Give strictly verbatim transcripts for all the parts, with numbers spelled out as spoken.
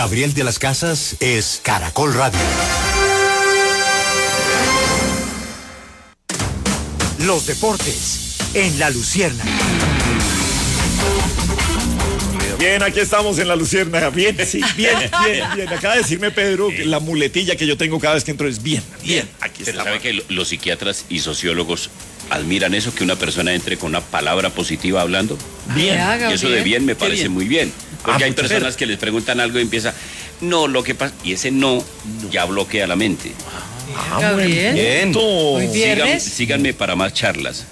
Gabriel de las Casas es Caracol Radio. Los deportes en La Luciérnaga. Bien, aquí estamos en La Luciérnaga. Bien, sí, bien, bien, bien. Acaba de decirme Pedro que la muletilla que yo tengo cada vez que entro es bien, bien. Aquí Pero está. sabe que los psiquiatras y sociólogos admiran eso, que una persona entre con una palabra positiva hablando. Bien. Y eso de bien me parece bien. muy bien. Porque Ah, hay muchas personas gracias. que les preguntan algo y empieza, no, lo que pasa, y ese no, ya bloquea la mente. Ah, Gabriel. bien. Hoy Sigan- viernes. síganme para más charlas.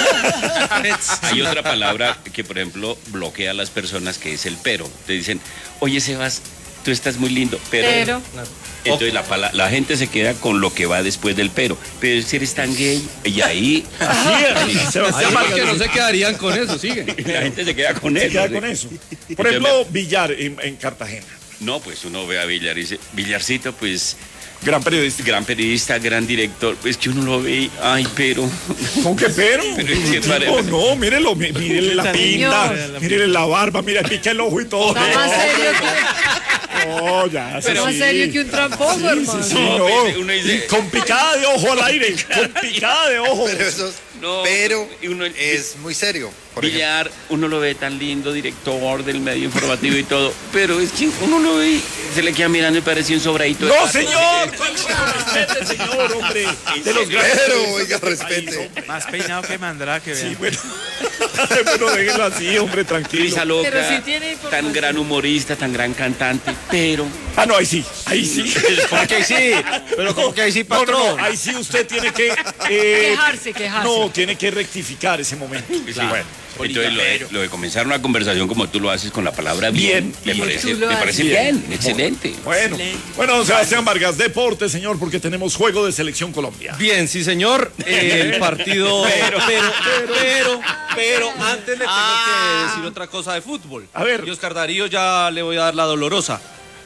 Hay otra palabra que, por ejemplo, bloquea a las personas, que es el pero. Te dicen, oye, Sebas, tú estás muy lindo, pero... Pero. Entonces la, pala- la gente se queda con lo que va después del pero. Pero si eres tan gay, y ahí Así es, Sebastián Hay que Vargas. no se quedarían con eso, sigue. la gente se queda con Se eso. queda ¿sí? con eso. Por Entonces, ejemplo, Villar en, en Cartagena. No, pues uno ve a Villar y dice, Villarcito, pues, Gran periodista. gran periodista, gran director, pues que uno lo ve y, ay, pero... ¿Con qué pero? Pero es que Tipo, parece- no, mírelo, mí- mírele la pinta, Señor. mírele la barba, mira, pique el ojo y todo. Está más serio que, No, ya, está más sí. serio que un tramposo, hermano. Sí, No, no. pues, uno dice- Y con picada de ojo al aire, con picada de ojo. Pero eso es- No, pero y uno- es muy serio. Por ejemplo. Villar, uno lo ve tan lindo, director del medio informativo y todo, pero es que uno lo ve y se le queda mirando y parece un sobradito de No, pato. señor, respete, señor, hombre. De los grandes Pero, periodistas oiga, del país, respete. hombre. Más peinado que Mandrake, Sí, vean. bueno. Bueno, déjelo así, hombre, tranquilo. Risa loca, Pero sí tiene información. tan gran humorista, tan gran cantante, pero... Ah, no, ahí sí, ahí sí. ¿Cómo que ahí sí? Pero como que ahí sí, No, no, patrón. no, ahí sí usted tiene que... eh, Quejarse, quejarse. No, tiene que rectificar ese momento. Sí, bueno. Entonces lo de, lo de comenzar una conversación como tú lo haces con la palabra bien, Bien, me bien. parece, Tú lo me haces parece bien. bien, excelente. Bueno, bueno, don Sebastián Vargas, deporte, señor, porque tenemos juego de selección Colombia. Bien, sí, señor. El partido. Pero, pero, pero, pero, antes le tengo que decir otra cosa de fútbol. A ver. Y Oscar Darío ya le voy a dar la dolorosa.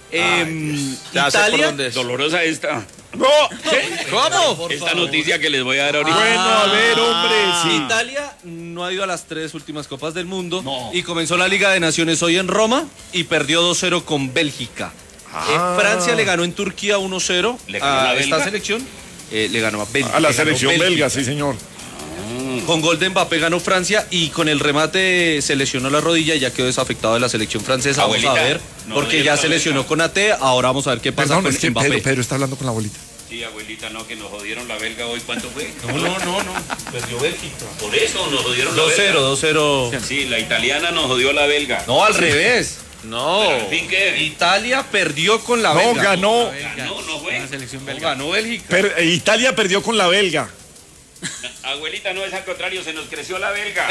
Em, Ya sé por Italia. dónde es. Dolorosa esta, No, ¿qué? ¿Cómo? esta noticia que les voy a dar ahorita. Bueno, a ver, hombre, sí. Italia no ha ido a las tres últimas Copas del Mundo No. y comenzó la Liga de Naciones hoy en Roma y perdió dos cero con Bélgica. Ah. Eh, Francia le ganó en Turquía uno cero ¿Le ganó a la esta belga? selección. Eh, le ganó a Bélgica. A la Le ganó selección Bélgica. belga, sí, señor. Con gol de Mbappé ganó Francia y con el remate se lesionó la rodilla y ya quedó desafectado de la selección francesa. Vamos Abuelita, a ver, no porque le ya dieron se la lesionó belga. con A T. Ahora vamos a ver qué pasa Perdón, con es que Mbappé. Pedro, Pedro está hablando con la abuelita. Sí, abuelita, no, que nos jodieron la belga hoy, ¿cuánto fue? No, no, no, no. Perdió Bélgica. Por eso nos jodieron la dos cero, belga. dos cero. Sí, la italiana nos jodió la belga. No, al revés. No. Pero, en fin, ¿qué? Italia perdió con la No, belga. ganó. No, no fue. La selección No, belga. ganó Bélgica. Per- eh, Italia perdió con la belga. Abuelita, no es al contrario, se nos creció la belga.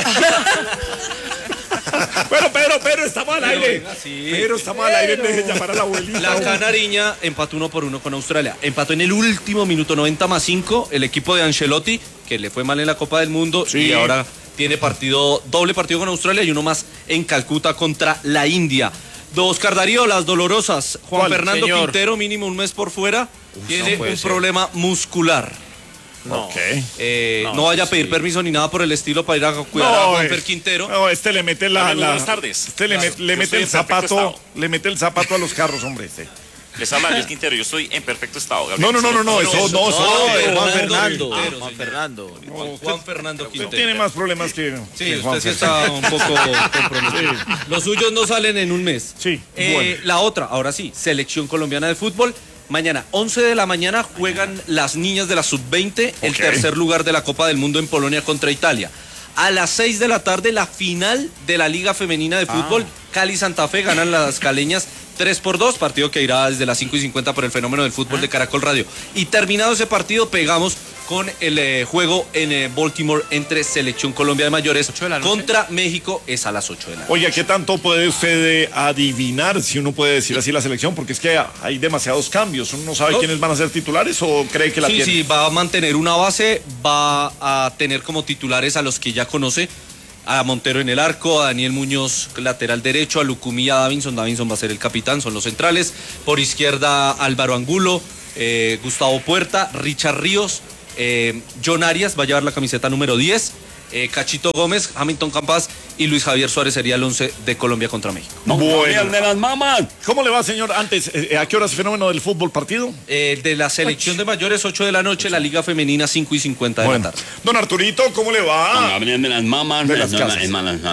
Bueno, Pedro, Pedro, estamos al aire. venga, sí. Pedro, estamos al aire, deje llamar a la abuelita. La Canariña empató uno por uno con Australia. Empató en el último minuto, noventa más cinco, el equipo de Ancelotti, que le fue mal en la Copa del Mundo Sí. y ahora tiene partido, doble partido con Australia y uno más en Calcuta contra la India. Dos Oscar Darío, las dolorosas. Juan ¿Cuál, Fernando señor? Quintero, mínimo un mes por fuera, tiene no puede un ser. problema muscular. No. Ok. Eh, no, No, vaya a pedir sí. permiso ni nada por el estilo para ir a cuidar a Juanfer eh, Quintero. No, este le mete la. Amigos, la- buenas tardes. Este le, met- le Yo mete estoy el en perfecto zapato. estado. Le mete el zapato a los carros, hombre. Este. Les habla Luis Quintero, yo estoy en perfecto estado. No, Gabriel. no, no, no, no, eso no, No, eso es no. Juan Fernando Fernando. Quintero, Ah, señor. Juan Fernando. Juan, Juan Fernando Usted Quintero. tiene más problemas que. Sí, que usted Juanfer. sí está un poco comprometido. Los suyos no salen en un mes. Sí, Eh, bueno. La otra, ahora sí, selección colombiana de fútbol. Mañana, once de la mañana, juegan las niñas de la sub veinte, el Ok. tercer lugar de la Copa del Mundo en Polonia contra Italia. A las seis de la tarde, la final de la Liga Femenina de Fútbol. Cali Santa Fe ganan las caleñas tres por dos, partido que irá desde las cinco y cincuenta por el fenómeno del fútbol de Caracol Radio. Y terminado ese partido, pegamos con el eh, juego en eh, Baltimore entre Selección Colombia de Mayores ocho de la noche. contra México, es a las ocho de la noche. Oiga, ¿qué tanto puede usted eh, adivinar, si uno puede decir así, la selección? Porque es que hay demasiados cambios. Uno no sabe No. quiénes van a ser titulares o cree que la Sí, tiene. sí, va a mantener una base, va a tener como titulares a los que ya conoce, a Montero en el arco, a Daniel Muñoz lateral derecho, a Lucumí, a Davinson, Davinson va a ser el capitán, son los centrales, por izquierda Álvaro Angulo, eh, Gustavo Puerta, Richard Ríos, eh, John Arias va a llevar la camiseta número diez, eh, Cachito Gómez, Hamilton Campas y Luis Javier Suárez sería el once de Colombia contra México. Bueno. de las mamás. ¿Cómo le va, señor? Antes, eh, ¿a qué hora es fenómeno del fútbol partido? Eh, de la selección de mayores, ocho de la noche, la Liga Femenina, cinco y cincuenta de Bueno. la tarde. Don Arturito, ¿cómo le va? Gabriel de las mamás. De las casas.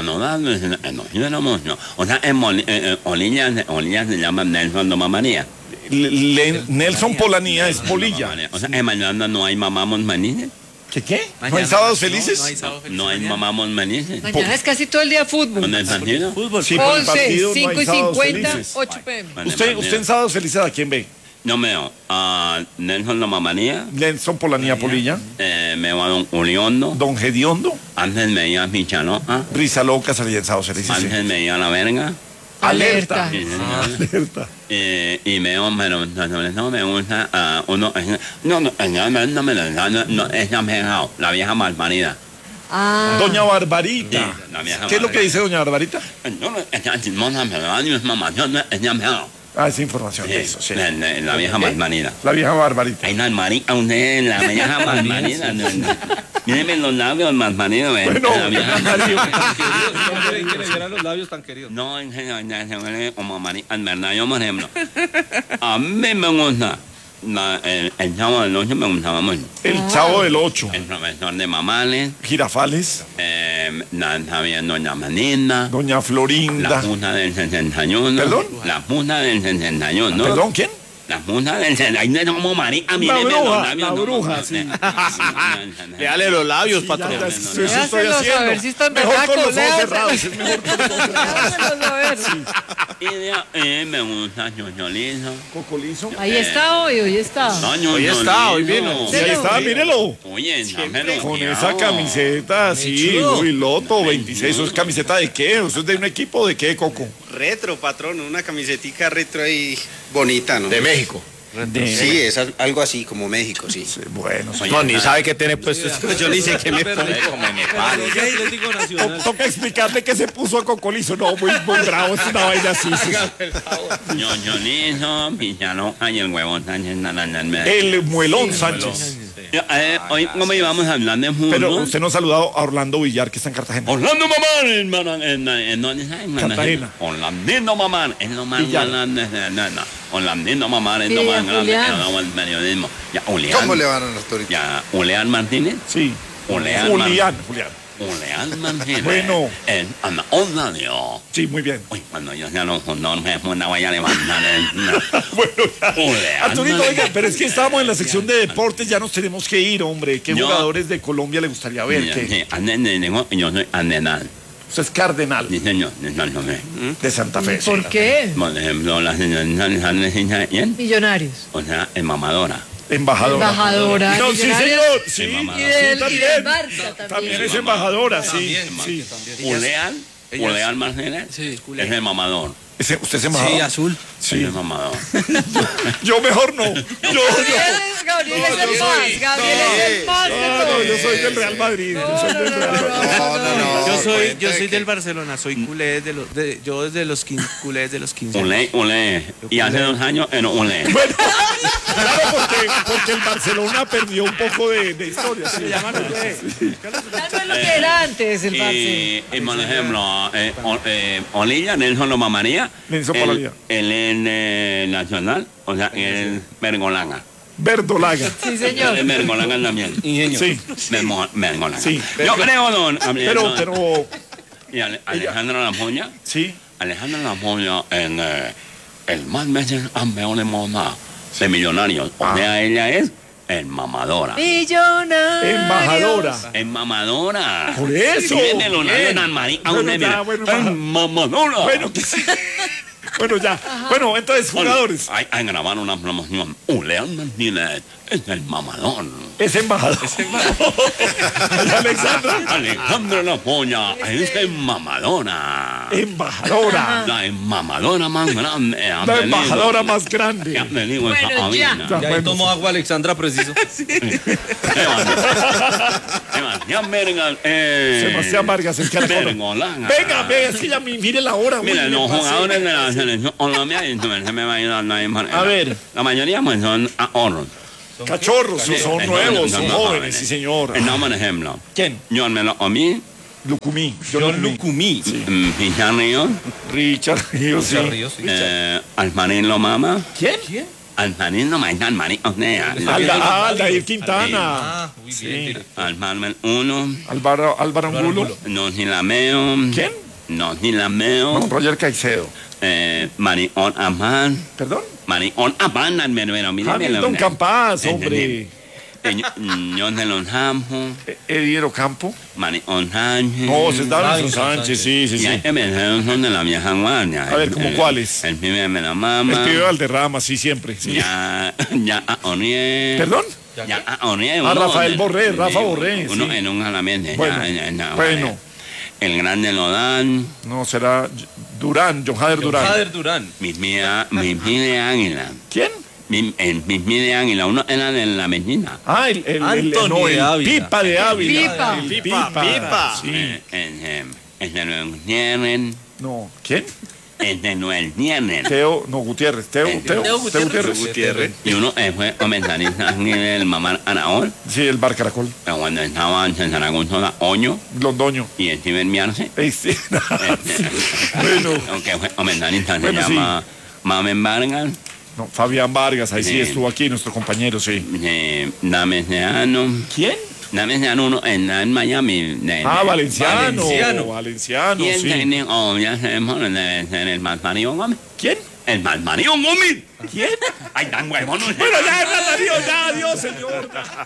O sea, en Olilla se llama Nelson Mamanía. Le- Le- Nelson Polanía es Polilla. O sea, en mañana no hay mamamos manines. ¿Qué qué? ¿No hay Mañana, sábados no, felices? no hay sábado feliz No hay mañana. mamamos manines. Mañana es casi todo el día fútbol. ¿Con el partido? Fútbol. Sí, por el once, partido no cinco hay y sábados cincuenta, felices. ocho p m ¿Usted, usted en sábados felices a quién ve? No me veo. a Nelson Mamanía. Nelson Polanía Polilla, Eh, me veo a Don Uliondo. Don Gediondo, Antes me iba a Michanoa. Risa Loca, salía en sábados felices. sí. Antes me iba a La Verga. Alerta. Sí, señor. Alerta. Eh, y me veo, pero sobre todo me gusta a uno. No, no, no, no, no me lo no, no, es la pegado, la vieja malparida. Ah, Doña Barbarita. Sí, la vieja ¿Qué es lo que Barbarita. dice Doña Barbarita? No, no, es la chismosa, me lo es mamá, no, no, es la pegado. Ah, esa información, eso, sí. La, la, la vieja malparida. La vieja Barbarita. Ay, la marica, usted, la vieja malparida. Míreme los labios malparidos, ve. Bueno, La vieja ¿Quién que le dieran los labios tan queridos? No, en general, se huele como marica, en verdad, yo, por ejemplo, a mí me gusta, la- el, el chavo del ocho me gustaba mucho. El Chavo del Ocho. El profesor de mamales, Girafales. eh, la, también doña Manina, Doña la Florinda. puta del sesenta y uno. ¿Perdón? La puta del sesenta y uno. ¿Perdón, quién? La puta del sesenta y uno, como marica, La míreme los bruja, labios, la no, bruja, no, sí. no, no, no, Léale los labios, Ya, patrón. ya, no, eso no, estoy Léaselos a haciendo. ver si están Mejor con berracos, los ojos léaselos. cerrados, es mejor con los ojos cerrados. déjamelos a ver. Y de ahí me gusta Ñoñolizo. Cocolizo. Ahí está hoy, hoy está. No, Hoy está, hoy vino. Sí, ahí está, mírelo. Oye, dámelo. Con cuidado. esa camiseta, sí, chulo. uy, Loto, veintiséis, ¿eso es camiseta de qué? ¿Eso es de un equipo de qué, Coco? Retro, patrón, una camisetica retro ahí bonita, ¿no? De México. Sí, es al- algo así como México, sí. Sí, bueno, sí. No, ni sabe qué tiene puesto. Yo le hice que me pongo. Atlético Nacional. Toca explicarle que se puso a Cocolizo. No, muy, muy bravo, es una vaina así. sí. Ñoñolizo, Villalonga y el huevón Sánchez Naranjo. El Muelón Sánchez. Eh, hoy, como íbamos a hablar de fútbol. Pero usted no ha saludado a Orlando Villar, que está en Cartagena. Orlando Mamán, hermano, en, en, ¿dónde está? En Cartagena. Orlandino Mamán, es lo más Villar. grande. No, no. Orlandino Mamán es Sí, lo más grande Julián. que ha dado el periodismo. Ya, Julián. ¿Cómo le van a los toritos? Ya, Julián Martínez. Sí. Julián. Julián, Julián. Julián Martínez. Bueno. En Ana Orlando. Sí, muy bien. Uy, cuando yo ya no, no me no voy a levantar. el- Bueno, ya. Julián. Arturito, oiga, pero es que estábamos en la sección de deportes, ya nos tenemos que ir, hombre. ¿Qué Yo- jugadores de Colombia le gustaría ver? Mira, ¿Qué? sí, ande- de- de- yo soy Andenal. Usted es cardenal Sí, señor. de Santo Fe. de Santa Fe. ¿Por qué? Por ejemplo, la señora ¿bien? Millonarios. O sea, es mamadora. Embajadora. Embajadora. No, sí, Millonarios. señor. Sí, Es mamadora. Y sí, del, y también. del Barça también. También es embajadora, sí. sí. Julián, Julián Martínez Sí, es el mamador. Ese- ¿Usted es embajador? Sí, azul. Sí. Es el mamador. Yo mejor no. Yo, yo. Gabriel, Gabriel es el más. Gabriel es el más de No, no, todos. yo soy del Real Madrid. Yo soy del Real Madrid. No, no, no. Yo soy, cuente yo soy que- del Barcelona, soy culé desde los, de, yo desde los quince, culé desde los quince. Ulé, ulé. Y hace dos años era ulé. Bueno, claro, porque, porque el Barcelona perdió un poco de, de historia. Sí. Ya no es lo que era antes el Barça. Y, y por ejemplo, eh, o- eh, Olilla, Nelson Loma María. Nelson él- Polanía. Él es eh, nacional, o sea, él es Bergolanga. Verdolaga. Sí, Él señor. es Bergolanga también. Sí, Bermo- Bergolanga. Sí. Yo creo, don. pero, pero, Y Ale- Alejandro Lamoña. sí. Alejandro Lamoña en eh, el más veces campeón de moda de millonarios. O Ah. sea, ella es el mamadora. Millonarios. Embajadora. Es mamadora. Por eso. Tiene los labios Bien. tan mari- a Bueno, una, ya, mira, bueno, es baja. mamadora. Bueno, que sí. Bueno, ya. Bueno, entonces, jugadores. Hay, hay grabar una promoción. Ulean Martínez es el mamador. Es embajador. Y Alexandra, Alejandro La Polla es el mamadora. embajadora. La mamadora más grande. ha La venido- embajadora más que ha grande. venido esta Bueno, ya. cabina. Y ahí Bueno, tomó agua Alexandra preciso. Sebastián Verga. Eh, Sebastián Vargas, el caracol. Vergolanga. Venga, venga, es que ya mi- mire la hora. Mira, uy, los me pasé. jugadores de la selección Colombia, y se me va a ir a la A ver. La mayoría pues, son ahorros. Cachorros, son Eh, nuevos, no, son no, jóvenes, jóvenes. sí, señor. Eh, no, por ejemplo. ¿Quién? Yo me lo comí, Lucumí. John Lucumí. Sí. Richard Ríos. Richard Ríos, sí. Richard Ríos, sí. Eh, Almarín Lomama. ¿Quién? Almarín Lomama. Almarín. Alda, Aldair Quintana. Ah, muy Sí. bien. Almarín uno. Álvaro, Álvaro Angulo. Nosilameo. ¿Quién? Nosilameo. No, Roger Caicedo. Eh, Marión Amán. ¿Perdón? Marión Amán. Hamilton Campas, hombre. Ñón de los Campos. Eddie Campo. Marión Sánchez. No, se está Davinson Sánchez, sí, sí, Y sí. hay que pensar, son de la vieja guardia. A ver, ¿cómo El- cuáles? El pibe de la mama. El pibe Valderrama, sí, siempre. Sí. Ya, ya a Oniel. ¿Perdón? Ya a Oniel. Ah, uno Rafael en- Borré, Rafa sí, Borré, Uno sí. en un jalamiento. Bueno, ya, ya, ya, bueno. vale. El grande Lodán. No, será Durán, John Jader Durán. Jader Durán. Mis mía, mis mía de águila. ¿Quién? Mi- El mis mía de águila. Uno era de la medina. Ah, el, el, el, Anthony no, de el Ávila. Pipa de Ávila. Pipa. El Pipa, Pipa. Sí. Eh, El eh, el de Noel Nieren. No, ¿quién? El de Noel Nieren. Teo, no, Gutiérrez. Teo, Eh, Teo, Teo Teo Gutiérrez. Gutiérrez. Y uno eh, fue comentarista en el Mamar Anaol. Sí, el Bar Caracol. Cuando estaba en Zaragoza, la Oño. Londoño. Y el Steven Miarce. Ey, sí. Bueno, Aunque fue comentarista, se Bueno, sí. llama Mamen Vargas. no, Fabián Vargas, ahí sí Sí. estuvo aquí, nuestro compañero, sí. Eh, Dame Seano. ¿Quién? Dame Seano uno en, en Miami. de- Ah, de- Valenciano. Valenciano. Valenciano, Y el sí. técnico, ya sabemos, debe ser el Malparido Gómez. ¿Quién? El Malparido Gómez. ¿Quién? Ay, tan huevón. Bueno, ya, ya, adiós, ya, adiós, señor.